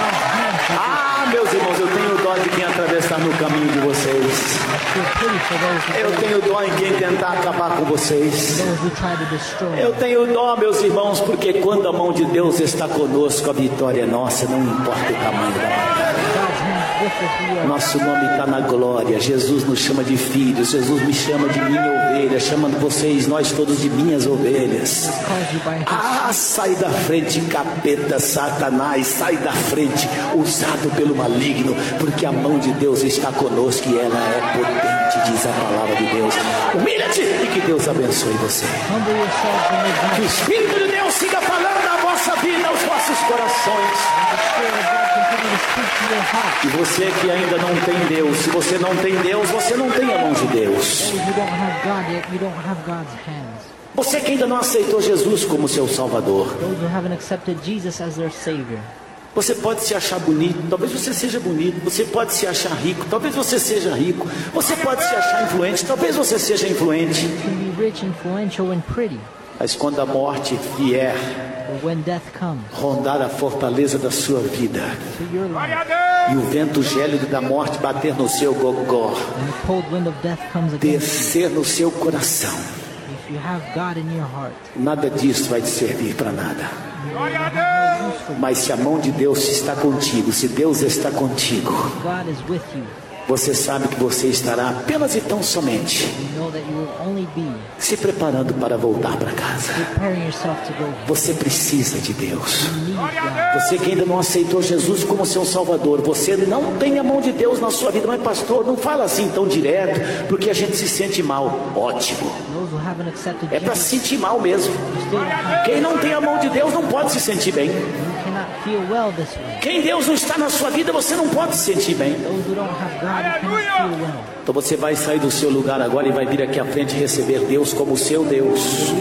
Ah, meus irmãos, eu tenho dó de quem atravessar no caminho de vocês. you. Feel pity for those who, Eu tenho dó em quem tentar acabar com vocês. those who try to destroy Eu you. tenho dó, meus irmãos, porque quando a mão de Deus está conosco, a vitória é nossa, não importa o tamanho da batalha. God's hands with us. We are Nosso nome está na glória. Jesus nos chama de filhos. Jesus me chama de minha ovelha, chamando vocês, nós todos, de minhas ovelhas. calls you by his Ah, sai da frente, capeta, Satanás, sai da frente, usado pelo maligno, porque a mão de Deus está conosco e ela é potente, diz a palavra de Deus. Humilha-te e que Deus abençoe você. humble yourselves and may God Que o Espírito de Deus siga falando na vossa vida, aos vossos corações. the Spirit of God continue to speak to your heart. E você que ainda não tem Deus, se você não tem Deus, você não tem a mão de Deus. Those who don't have God yet, you don't have God's hands. Você que ainda não aceitou Jesus como seu Salvador, Those who haven't accepted Jesus as their Savior. você pode se achar bonito, talvez você seja bonito. Você pode se achar rico, talvez você seja rico. Você pode se achar influente, talvez você seja influente. You can be rich, influential, and pretty. Mas quando a morte vier But when death comes rondar a fortaleza da sua vida to your life, e o vento gélido da morte bater no seu gogó, and the cold wind of death comes against descer no seu coração, you, if you have God in your heart, nada disso vai te servir para nada. you will have no use for Mas se a mão de Deus está contigo, se Deus está contigo, God is with you. você sabe que você estará apenas e tão somente You know that you will only be se preparando para voltar para casa. preparing yourself to go home. Você precisa de Deus. You need God. Você que ainda não aceitou Jesus como seu Salvador, você não tem a mão de Deus na sua vida. Mas pastor, não fala assim tão direto, porque a gente se sente mal. Ótimo, Those who haven't accepted é para se Jesus sentir mal mesmo. still don't have. Quem não tem a mão de Deus não pode se sentir bem. You cannot feel well this way. Quem Deus não está na sua vida, você não pode se sentir bem. Those who don't have God, you cannot feel well. Então você vai sair do seu lugar agora e vai vir aqui à frente receber Deus como seu Deus.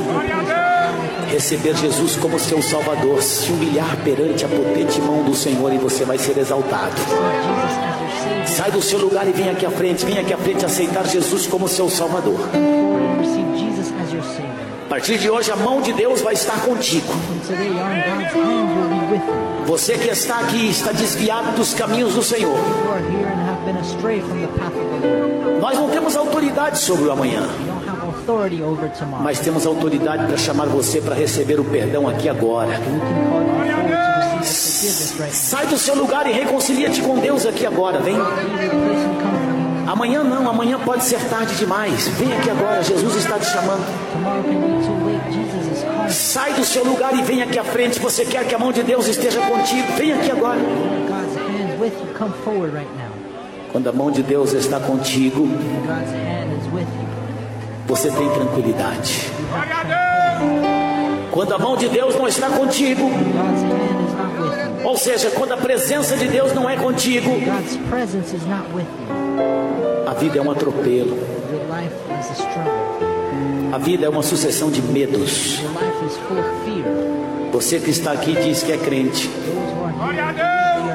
Receber Jesus como seu Salvador, se humilhar perante a potente mão do Senhor e você vai ser exaltado. Jesus as your Savior. Sai do seu lugar e vem aqui à frente, vem aqui à frente aceitar Jesus como seu Salvador. Come forward and receive Jesus as your Savior. A partir de hoje a mão de Deus vai estar contigo. And today, on God's hand will be with you. Você que está aqui está desviado dos caminhos do Senhor. You are here and have been astray from the path of the Lord. Nós não temos autoridade sobre o amanhã, You don't have authority over tomorrow. mas temos autoridade para chamar você para receber o perdão aqui agora. We can call you forward to receive the forgiveness right Sai do seu lugar e reconcilia-te com Deus aqui agora. Vem. now. Leave your place and come. Amanhã não, amanhã pode ser tarde demais. Vem aqui agora, Jesus está te chamando. Tomorrow can be too late. Jesus is calling. Sai do seu lugar e vem aqui à frente. Você quer que a mão de Deus esteja contigo? Vem aqui agora. God's hand with you. Come forward right now. Quando a mão de Deus está contigo, God's hand is with you. você tem tranquilidade. You have tranquility. Quando a mão de Deus não está contigo, God's hand is not with you. ou seja, quando a presença de Deus não é contigo, God's presence is not with you. a vida é um atropelo. Your life is a struggle. A vida é uma sucessão de medos. Your life is full of fear. Você que está aqui diz que é crente, Those who are here, they are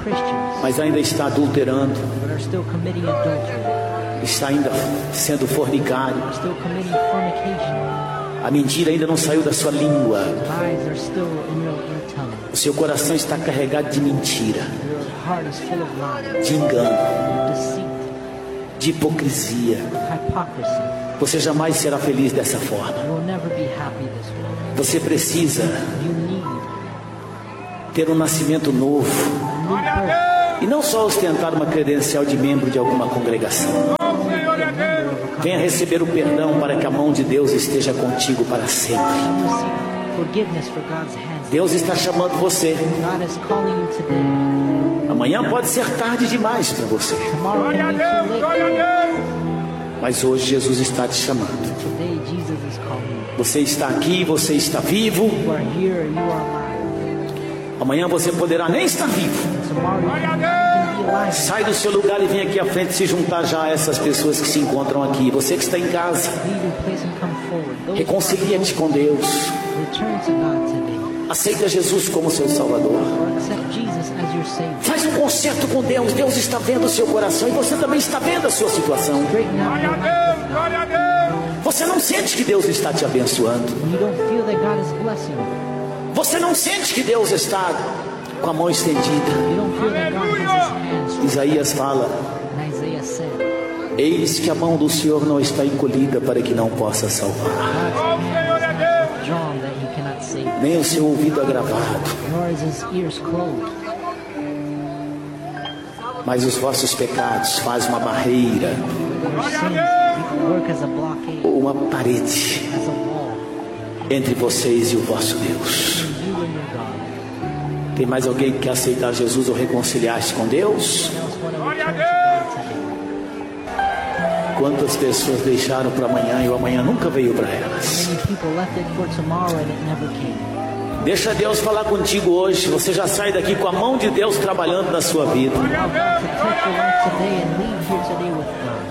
Christians, mas ainda está adulterando, but are still committing adultery, está ainda sendo fornicário. are still committing fornication. A mentira ainda não saiu da sua língua. Lies are still in your, your tongue. O seu coração está carregado de mentira, Your heart is full of lies, de engano, deceit, de hipocrisia. hypocrisy. Você jamais será feliz dessa forma. You will never be happy this way. Você precisa You need ter um nascimento novo a new birth. e não só ostentar uma credencial de membro de alguma congregação. Venha receber o perdão para que a mão de Deus esteja contigo para sempre. Receive forgiveness for God's hands. Deus está chamando você. God is calling you today. Amanhã pode ser tarde demais para você, Tomorrow can be too late. mas hoje Jesus está te chamando. Today Jesus is calling you. Você está aqui, você está vivo. You are here, you are alive. Amanhã você poderá nem estar vivo. Tomorrow you can be alive. Sai do seu lugar e vem aqui à frente se juntar já a essas pessoas que se encontram aqui. Você que está em casa, Leave your place and come forward. Those reconcilia-te com Deus. return to God today. Aceita Jesus como seu Salvador. Or accept Jesus as your Savior. Faz um concerto com Deus. Deus está vendo o seu coração e você também está vendo a sua situação. Straighten out your life. Você não sente que Deus está te abençoando. You don't feel that God is blessing you. Você não sente que Deus está com a mão estendida. You don't feel that God has His hands. Isaías fala: And Isaiah said, eis que a mão do Senhor não está encolhida para que não possa salvar, God's hand is not drawn that He cannot save, nem o seu ouvido agravado, nor is His ears closed. mas os vossos pecados fazem uma barreira Your sins work as a blockade, ou uma parede as a wall, entre vocês e o vosso Deus. between you and your God. Tem mais alguém que quer aceitar Jesus ou reconciliar-se com Deus? Else want to return to God today. Quantas pessoas deixaram para amanhã e o amanhã nunca veio para elas? Many people left it for tomorrow and it never came. Deixa Deus falar contigo hoje. Você já sai daqui com a mão de Deus trabalhando na sua vida. Allow God to touch your life today and leave here today with God.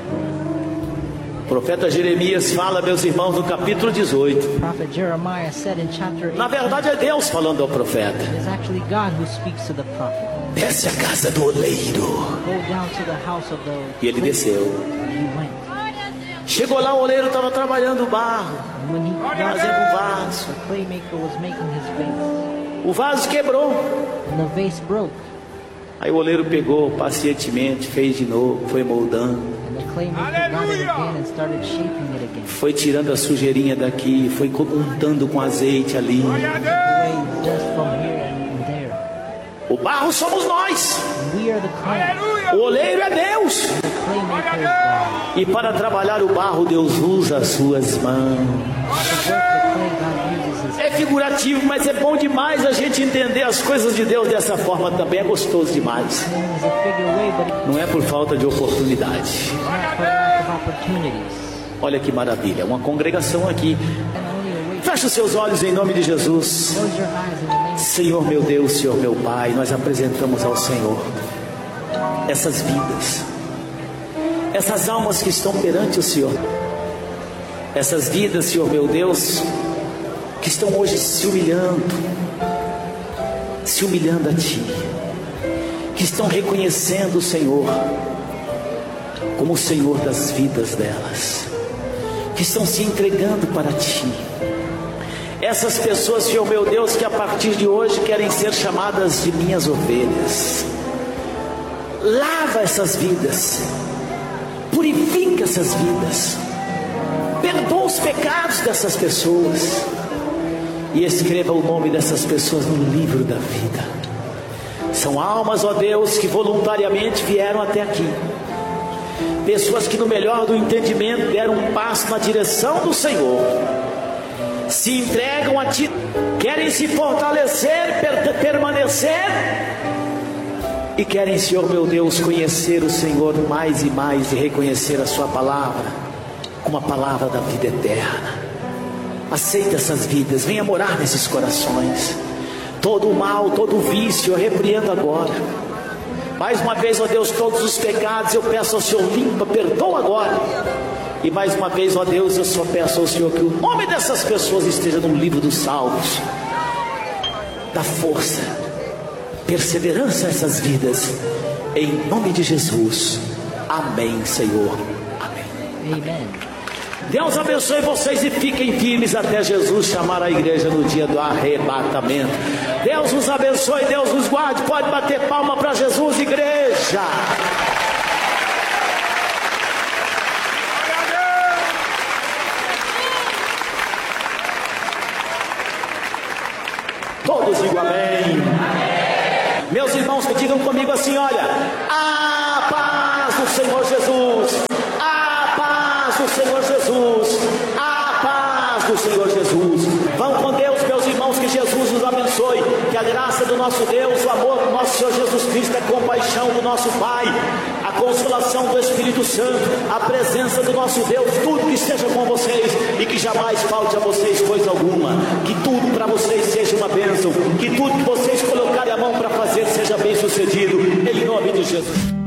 O profeta Jeremias fala, meus irmãos, no capítulo dezoito. Prophet Jeremiah said in chapter Na verdade é Deus falando ao profeta: it is actually God who speaks to the prophet. desce a casa do oleiro. Go down to the house of the E ele desceu. And he went. Chegou lá, o oleiro estava trabalhando o barro, And when he fazendo got um vaso. the claymaker was making his vase. O vaso quebrou. And the vase broke. Aí o oleiro pegou pacientemente, fez de novo, foi moldando, And the claymaker got it again and started shaping it again. foi tirando a sujeirinha daqui, foi untando com azeite ali. Away dust from here and there. O barro somos nós, And we are the clay. o oleiro é Deus. The claymaker is God. E para trabalhar o barro, Deus usa as suas mãos. To work the clay, God uses his É figurativo, mas é bom demais a gente entender as coisas de Deus dessa forma também. É gostoso demais. hand as a figure way, but it's Não é por falta de oportunidade. not for lack of opportunities. Olha que maravilha, uma congregação aqui. And only a way. Feche os seus olhos em nome de Jesus. Close your eyes in the name of Senhor meu Deus, Senhor meu Pai, nós apresentamos ao Senhor essas vidas, essas almas que estão perante o Senhor, essas vidas, Senhor meu Deus, que estão hoje se humilhando, se humilhando a Ti, que estão reconhecendo o Senhor como o Senhor das vidas delas, que estão se entregando para Ti. Essas pessoas, Senhor meu Deus, que a partir de hoje querem ser chamadas de minhas ovelhas. Lava essas vidas, purifica essas vidas, perdoa os pecados dessas pessoas e escreva o nome dessas pessoas no livro da vida. São almas, ó Deus, que voluntariamente vieram até aqui, pessoas que no melhor do entendimento deram um passo na direção do Senhor, se entregam a Ti, querem se fortalecer, per- permanecer e querem, Senhor meu Deus, conhecer o Senhor mais e mais e reconhecer a Sua palavra como a palavra da vida eterna. Aceita essas vidas, venha morar nesses corações. Todo o mal, todo o vício eu repreendo agora. Mais uma vez, ó Deus, todos os pecados eu peço ao Senhor, limpa, perdoa agora. E mais uma vez, ó Deus, eu só peço ao Senhor que o nome dessas pessoas esteja no livro dos salvos. Dá força, perseverança a essas vidas, em nome de Jesus. Amém, Senhor. Amém. Amen. Deus abençoe vocês e fiquem firmes até Jesus chamar a igreja no dia do arrebatamento. Deus os abençoe, Deus os guarde. Pode bater palma para Jesus, igreja. Todos digam amém. Meus irmãos, digam comigo assim: olha, a paz do Senhor Jesus, a paz do Senhor Jesus, a paz do Senhor Jesus. Vão com Deus, meus irmãos, que Jesus os abençoe, que a graça do nosso Deus, o amor do nosso Senhor Jesus Cristo, a compaixão do nosso Pai, a consolação do Espírito Santo, a presença do nosso Deus, tudo que esteja com vocês e que jamais falte a vocês coisa alguma, que tudo para vocês seja uma bênção, que tudo que vocês colocarem a mão para fazer seja bem sucedido, em nome de Jesus.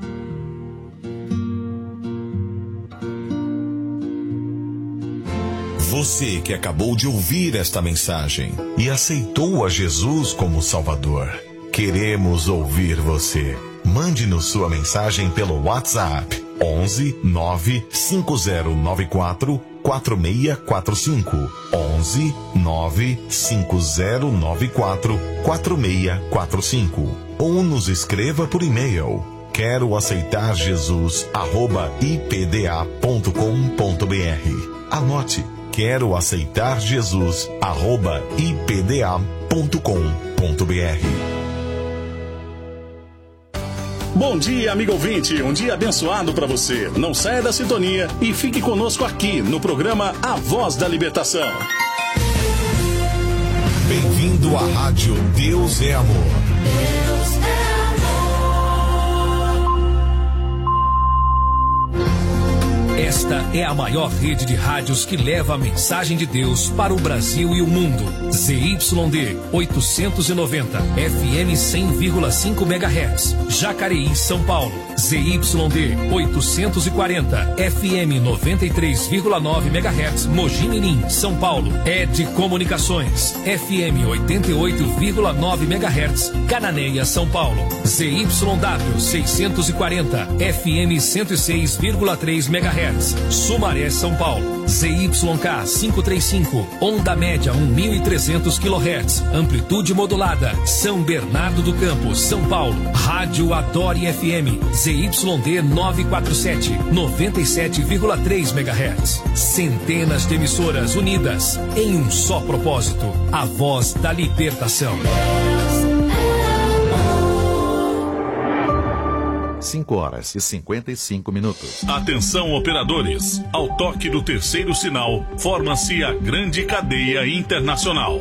Você que acabou de ouvir esta mensagem e aceitou a Jesus como Salvador, queremos ouvir você. Mande-nos sua mensagem pelo WhatsApp onze nove cinco zero nove quatro quatro seis quatro cinco onze nove cinco zero nove quatro quatro seis quatro cinco ou nos escreva por e-mail quero aceitar Jesus arroba i p d a ponto com ponto b r. Anote, quero aceitar Jesus arroba i p d a ponto com ponto b r. Bom dia, amigo ouvinte, um dia abençoado para você. Não saia da sintonia e fique conosco aqui no programa A Voz da Libertação. Bem-vindo à rádio Deus é Amor. Deus é amor. Esta é a maior rede de rádios que leva a mensagem de Deus para o Brasil e o mundo. Z Y D oitocentos e noventa, F M cem vírgula cinco megahertz, Jacareí, São Paulo. Z Y D oitocentos e quarenta, F M noventa e três vírgula nove megahertz, Mogi Mirim, São Paulo. Ed Comunicações, F M oitenta e oito vírgula nove megahertz, Cananéia, São Paulo. Z Y W seiscentos e quarenta, F M cento e seis vírgula três megahertz, Sumaré, São Paulo. Z Y K quinhentos e trinta e cinco, onda média mil e trezentos quilohertz, amplitude modulada, São Bernardo do Campo, São Paulo. Rádio Adore F M, Z Y D novecentos e quarenta e sete, noventa e sete vírgula três megahertz. Centenas de emissoras unidas em um só propósito, a voz da libertação. cinco horas e cinquenta e cinco minutos. Atenção, operadores. Ao toque do terceiro sinal, forma-se a grande cadeia internacional.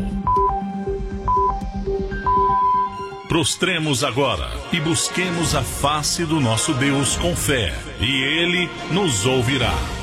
Prostremos agora e busquemos a face do nosso Deus com fé, e Ele nos ouvirá.